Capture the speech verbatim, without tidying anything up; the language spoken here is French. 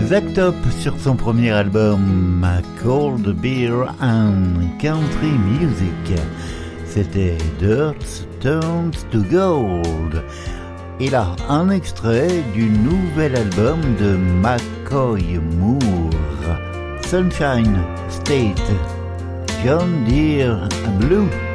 Zack Top sur son premier album Cold Beer and Country Music. C'était Dirt Turns to Gold. Et là, un extrait du nouvel album de McCoy Moore, Sunshine State, John Deere Blue.